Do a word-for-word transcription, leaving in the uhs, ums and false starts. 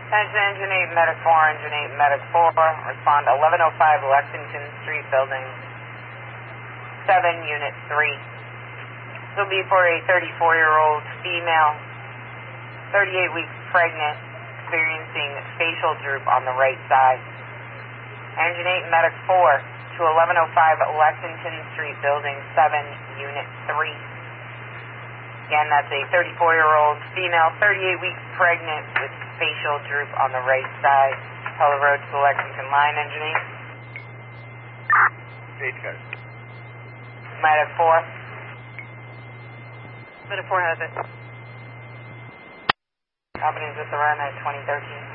Attention Engine eight, Medic four, Engine eight, Medic four, respond eleven oh five Lexington Street, Building seven, Unit three. This will be for a thirty-four-year-old female, thirty-eight weeks pregnant, experiencing facial droop on the right side. Engine eight, Medic four to eleven oh five Lexington Street, Building seven, Unit three. Again, that's a thirty-four-year-old female, thirty-eight weeks pregnant with facial droop on the right side. Tele road to the Lexington line, Engine eight. Eight cars. Medic four. Medic four has it. Company just around at twenty thirteen.